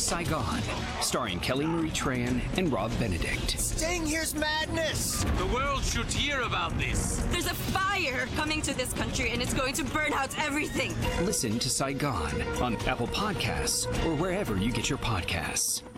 Saigon, starring Kelly Marie Tran and Rob Benedict. Staying here's madness! The world should hear about this. There's a fire coming to this country and it's going to burn out everything. Listen to Saigon on Apple Podcasts or wherever you get your podcasts.